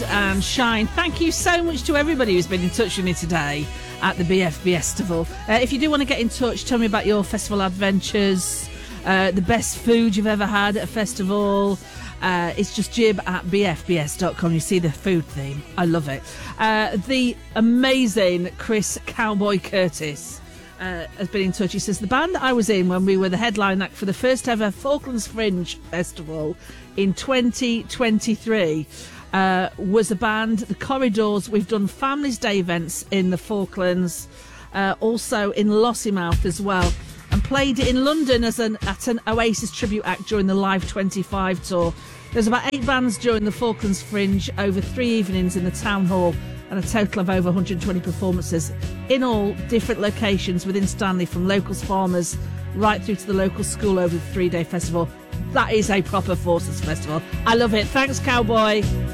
and Shine. Thank you so much to everybody who's been in touch with me today at the BFB Festival. If you do want to get in touch, tell me about your festival adventures, the best food you've ever had at a festival. It's just jib@bfbs.com. You see the food theme. I love it. The amazing Chris Cowboy Curtis has been in touch. He says, the band that I was in when we were the headline act for the first ever Falklands Fringe Festival in 2023 was a band, The Corridors. We've done Families Day events in the Falklands, also in Lossiemouth as well, and played it in London at an Oasis tribute act during the Live 25 tour. There's about 8 bands during the Falklands Fringe over 3 evenings in the Town Hall, and a total of over 120 performances in all different locations within Stanley, from locals, farmers, right through to the local school over the 3-day festival. That is a proper Forces festival. I love it. Thanks, Cowboy.